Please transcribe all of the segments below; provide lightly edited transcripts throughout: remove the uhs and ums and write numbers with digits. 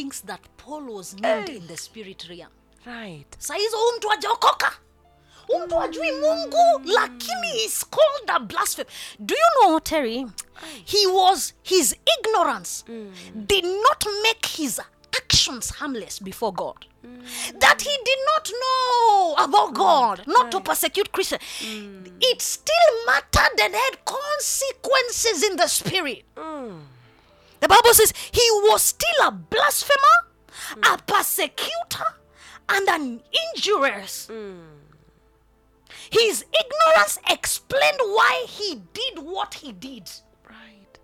things that Paul was named in the spirit realm. Right. Saizo mtu hajaokoka. Mtu ajui Mungu lakini is called a blasphemer. Do you know, Terry? His ignorance did not make his actions harmless before God. That he did not know about God, not to persecute Christians. It still mattered and had consequences in the spirit. The Bible says he was still a blasphemer, a persecutor, and an injurious. His ignorance explained why he did what he did. Right.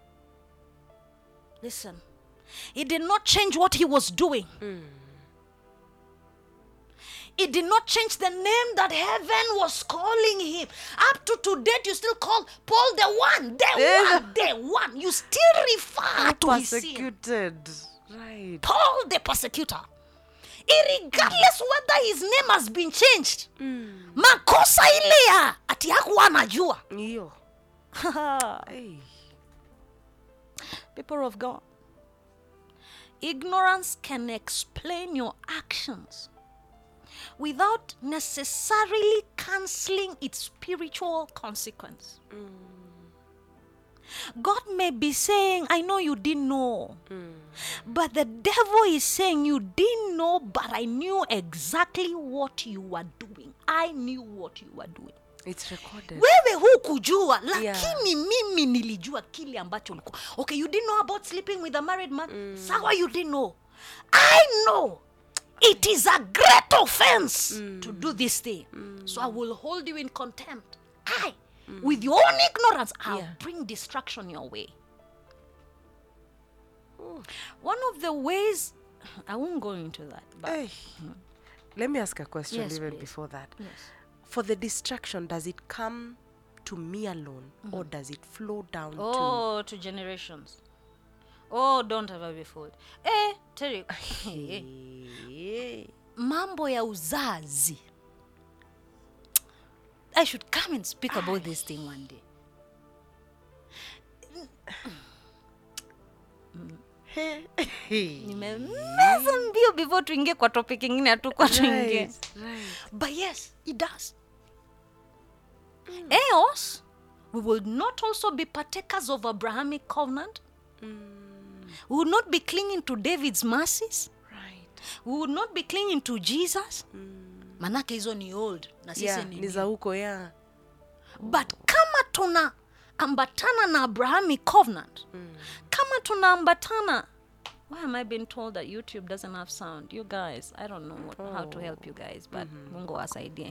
Listen, it did not change what he was doing. It did not change the name that heaven was calling him. Up to date, you still call Paul the one. You still refer to his sin. Persecuted. Right. Paul the persecutor. Irregardless whether his name has been changed. Makosa ile ya ati hakuwa anajua. Iyo. Hey. People of God, ignorance can explain your actions without necessarily cancelling its spiritual consequence. God may be saying, I know you didn't know. But the devil is saying, you didn't know, but I knew exactly what you were doing. I knew what you were doing. It's recorded. Wewe hukujua, lakini mimi nilijua kile ambacho ulikuwa. Okay, you didn't know about sleeping with a married man? Sawa, you didn't know. I know. It is a great offense to do this thing. So I will hold you in contempt. With your own ignorance, I'll bring destruction your way. One of the ways, I won't go into that. But let me ask a question even please. before that. Yes. For the distraction, does it come to me alone or does it flow down to generations? Don't ever be fooled. Terry. Mambo ya uzazi. I should come and speak about this thing one day. Nimemeza mbio before tuingie kwa topic ingine hatukuwa tuingie. Right. But yes, it does. Else, we will not also be partakers of Abrahamic covenant. We will not be clinging to David's mercies. Right. We will not be clinging to Jesus. Manake hizo ni old. Na sisi Ni za huko, But kama tuna ambatana na Abrahamic covenant, kama tuna ambatana, why am I being told that YouTube doesn't have sound? You guys, I don't know how to help you guys, but Mungu wasaidie.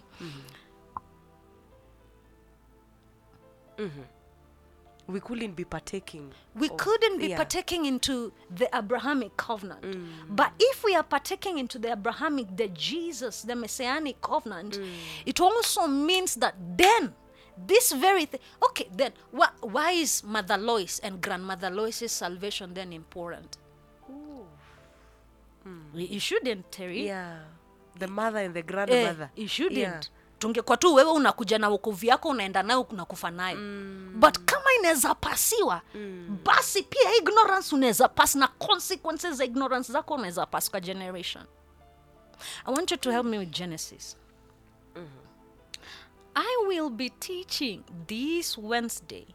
We couldn't be partaking. We couldn't be partaking into the Abrahamic covenant. But if we are partaking into the Abrahamic, the Jesus, the Messianic covenant, it also means that then this very thing. Okay, then why is Mother Lois and Grandmother Lois's salvation then important? You shouldn't, Terry. Yeah. The mother and the grandmother. You shouldn't. Tungekuwa tu wewe unakuja na wokovu yako unaenda nayo unakufa nayo. But kama inaweza pasiwa, basi pia ignorance unaweza pass na consequences za ignorance zako unaweza pass kwa generation. I want you to help me with Genesis. I will be teaching this Wednesday.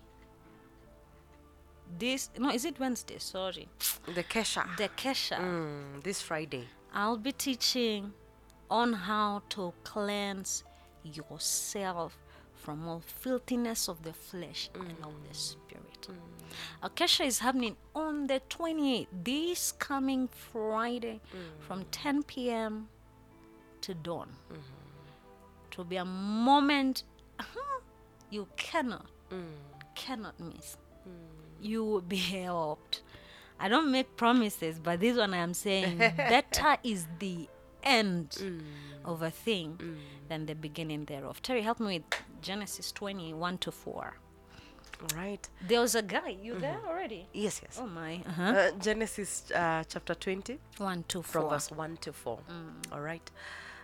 Is it Wednesday? Sorry. The Kesha. This Friday. I'll be teaching on how to cleanse yourself from all filthiness of the flesh and of the spirit. Kesha is happening on the 28th, this coming Friday, from 10 p.m. to dawn. It will be a moment you cannot miss. You will be helped. I don't make promises, but this one I am saying better is the end of a thing than the beginning thereof. Terry, help me with Genesis 20:1-4. All right. There was a guy. You there already? Yes. Oh my. Genesis chapter 20. 1-4. From verse 1-4. All right.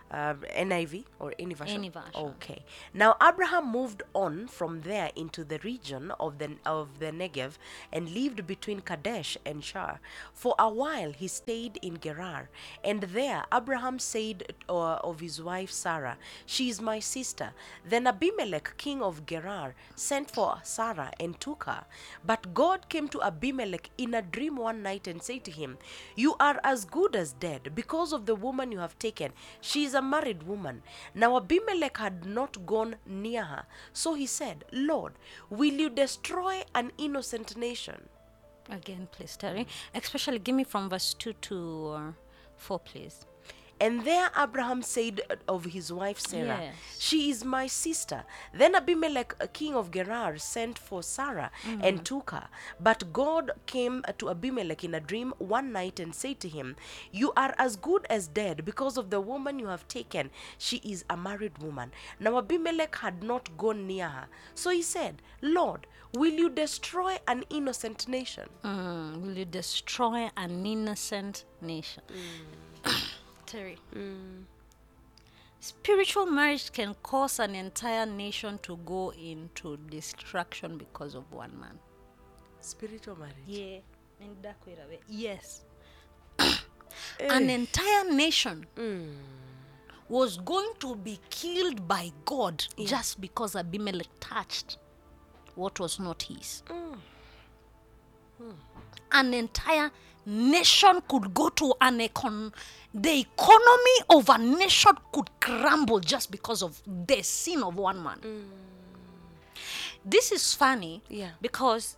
NIV or any version? Any version. Okay. Now Abraham moved on from there into the region of the Negev and lived between Kadesh and Shur. For a while he stayed in Gerar, and there Abraham said of his wife Sarah, "She is my sister." Then Abimelech, king of Gerar, sent for Sarah and took her. But God came to Abimelech in a dream one night and said to him, "You are as good as dead because of the woman you have taken. She is a married woman." Now Abimelech had not gone near her. So he said, "Lord, will you destroy an innocent nation?" Again, please, Terry. Especially give me from verse 2 to 4, please. And there Abraham said of his wife Sarah, Yes. "She is my sister." Then Abimelech, king of Gerar, sent for Sarah and took her. But God came to Abimelech in a dream one night and said to him, "You are as good as dead because of the woman you have taken. She is a married woman." Now Abimelech had not gone near her. So he said, "Lord, will you destroy an innocent nation?" Will you destroy an innocent nation? Terry. Spiritual marriage can cause an entire nation to go into destruction because of one man. Spiritual marriage. Yeah. Yes. An entire nation was going to be killed by God just because Abimelech touched what was not his. An entire nation could go to the economy of a nation could crumble just because of the sin of one man. This is funny because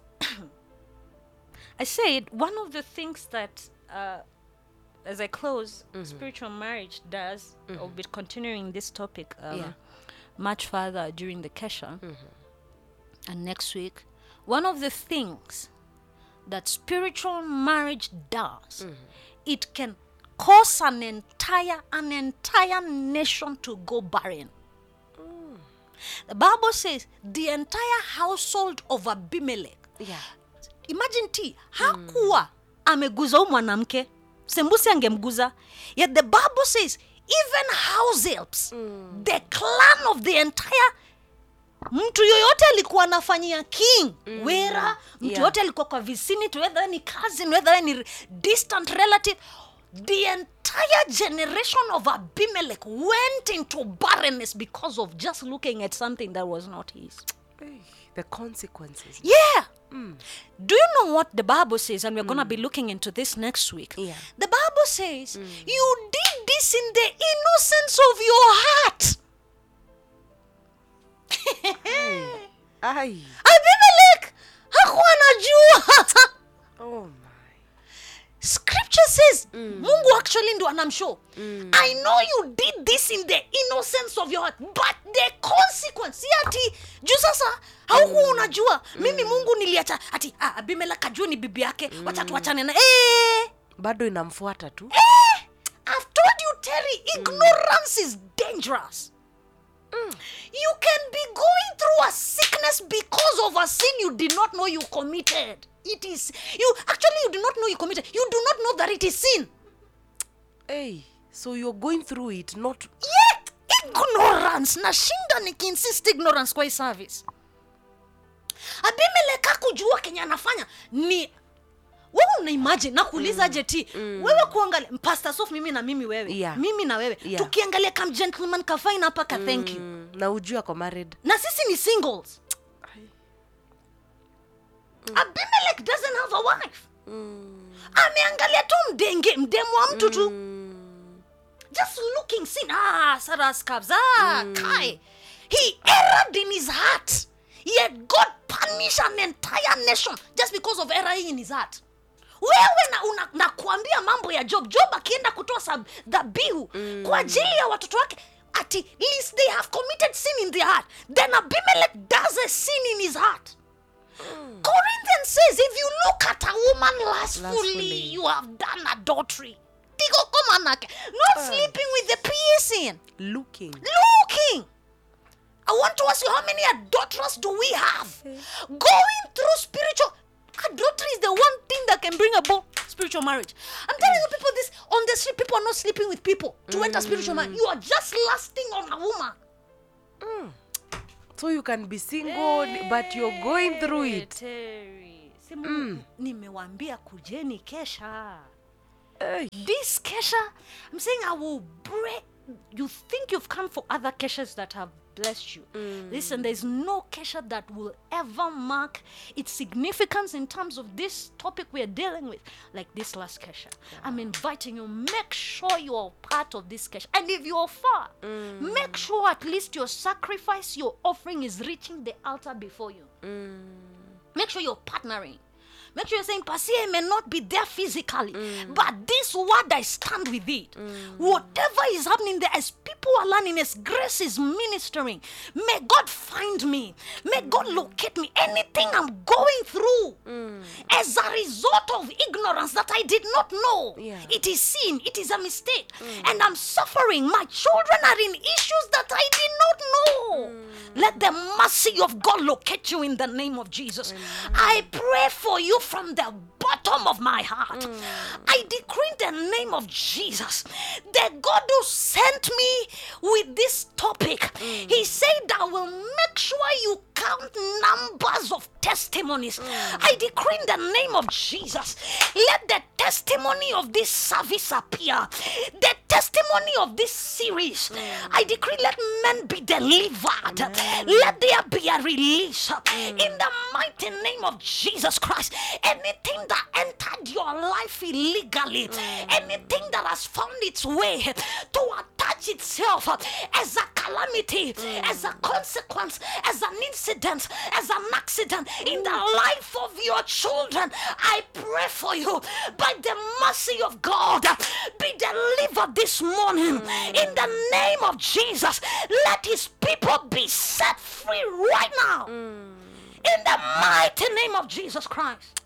I said one of the things that as I close spiritual marriage does, I'll be continuing this topic much further during the Kesha and next week. One of the things that spiritual marriage does, it can cause an entire nation to go barren. The Bible says the entire household of Abimelech. Imagine hakuwa ameguza huyu mwanamke, sembusi angemguza. Yet the Bible says even house helps, the clan of the entire mtu yoyote alikuwa anafanyia king wera, mtu yoyote alikuwa kwa vicinity, whether ni cousin, whether ni distant relative, the entire generation of Abimelech went into barrenness because of just looking at something that was not his. The consequences. Yeah. Do you know what the Bible says? And we're going to be looking into this next week. The Bible says, you did this in the innocence of your heart. Abimelech hakuwa anajua. Oh my. Scripture says Mungu actually ndo anamshow, I know you did this in the innocence of your heart, but the consequence ati juu sasa haukuwa unajua. Mimi Mungu niliacha ati Abimelech ajue ni bibi yake, wacha tuachane na bado inamfuata tu. I've told you, Terry, ignorance is dangerous. You can be going through a sickness because of a sin you did not know you committed. It is you do not know you committed. You do not know that it is sin. So you're going through it, not ignorance. Nashinda nikiinsist ignorance kwa hii service. Abimelech hakujua Kenya anafanya ni wewe una imagine na kuuliza JT wewe kuangalia Pastor Sof, mimi na wewe mimi na wewe tukiangalia kama gentleman kafaina hapa ka thank you na ujua kwa married na sisi ni singles. Abimelech doesn't have a wife. Ameangalia tu mdemu wa mtu tu, just looking sin. Sarah's calves. Kai. He erred in his heart, yet God punished an entire nation just because of error in his heart. Wewe na kuambia mambo ya Job akienda kutoa dhabihu kwa ajili ya watoto wake, at least they have committed sin in their heart. Then Abimelech does a sin in his heart. Corinthians says if you look at a woman lustfully, you have done adultery. Not sleeping with the piercing. Looking. I want to ask you, how many adulterers do we have? Going through spiritual adultery is the one thing that can bring about spiritual marriage. I'm telling you people this, On the street, people are not sleeping with people to enter spiritual man. You are just lasting on a woman. So you can be single, but you're going through it. Terry, nimewambia kujeni kesha. Hey. This kesha, I'm saying I will break. You think you've come for other keshas that have blessed you. Listen, there's no kesha that will ever mark its significance in terms of this topic we are dealing with like this last kesha. I'm inviting you, make sure you are part of this kesha. And if you're far, make sure at least your sacrifice, your offering is reaching the altar before you. Make sure you're partnering. Make sure you're saying, Pastor, I may not be there physically, but this word, I stand with it. Whatever is happening there, as people are learning, as grace is ministering, may God find me. May God locate me. Anything I'm going through as a result of ignorance that I did not know, it is sin, it is a mistake, and I'm suffering. My children are in issues that I did not know. Let the mercy of God locate you in the name of Jesus. I pray for you from the bottom of my heart. I decree in the name of Jesus, the God who sent me with this topic, he said, I will make sure you count numbers of testimonies. I decree in the name of Jesus, let the testimony of this service appear. The testimony of this series, I decree, let men be delivered. Let there be a release in the mighty name of Jesus Christ. Anything that entered your life illegally, anything that has found its way to attach itself as a calamity, as a consequence, as an incident, as an accident in the life of your children, I pray for you, by the mercy of God, be delivered this morning in the name of Jesus. Let his people be set free right now in the mighty name of Jesus Christ.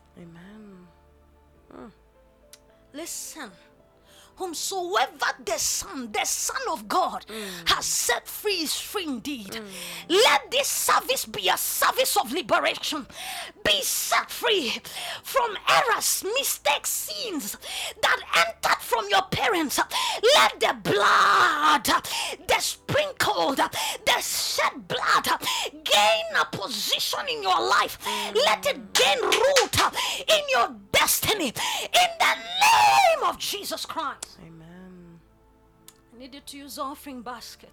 Amen. Listen, whomsoever the Son of God has set free is free indeed. Let this service be a service of liberation. Be set free from errors, mistakes, sins that entered from your parents. Let the blood, the sprinkled, the shed blood gain a position in your life. Let it gain root in your destiny in the name of Jesus Christ. Amen. I need you to use offering basket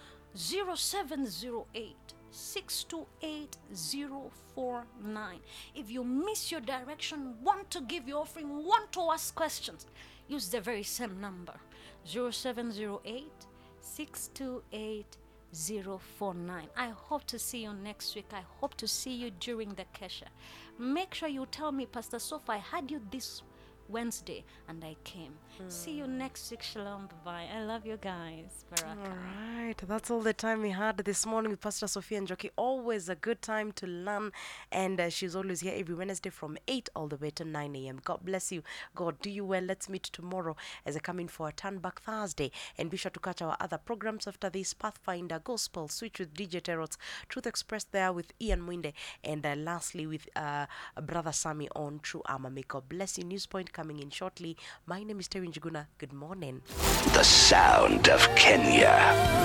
0708 628 049. If you miss your direction, want to give your offering, want to ask questions, use the very same number 0708 628 049. I hope to see you next week. I hope to see you during the Kesha. Make sure you tell me, Pastor Sophie, I had you this Wednesday and I came. See you next week. Shalom. Bye-bye. I love you guys. Baraka. All right, that's all the time we had this morning with Pastor Sophia Njoki. Always a good time to learn, and she's always here every Wednesday from 8 all the way to 9 a.m. God bless you. God do you well. Let's meet tomorrow as I come in for a Turn Back Thursday, and be sure to catch our other programs after this: Pathfinder, Gospel, Switch with DJ Terots, Truth Expressed there with Ian Mwinde, and lastly with Brother Sammy on True Armor. May God bless you. News Point coming in shortly. My name is Terry Njuguna. Good morning. The sound of Kenya.